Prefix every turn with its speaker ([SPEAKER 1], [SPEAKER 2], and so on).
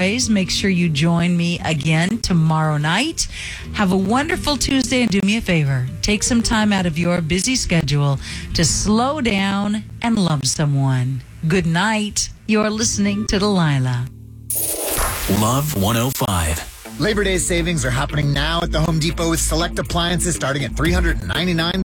[SPEAKER 1] always, make sure you join me again tomorrow night. Have a wonderful Tuesday, and do me a favor. Take some time out of your busy schedule to slow down and love someone. Good night. You're listening to Delilah.
[SPEAKER 2] Love 105.
[SPEAKER 3] Labor Day savings are happening now at the Home Depot with select appliances starting at $399.